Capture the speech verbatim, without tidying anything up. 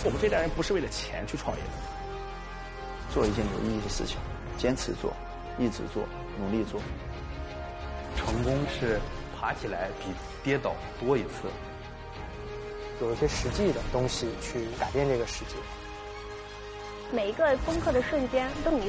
我们这代人不是为了钱去创业的， 做一件有意义的事情，坚持做，一直做，努力做。 成功是爬起来比跌倒多一次。 有一些实际的东西去改变这个世界。 每一个攻克的瞬间都你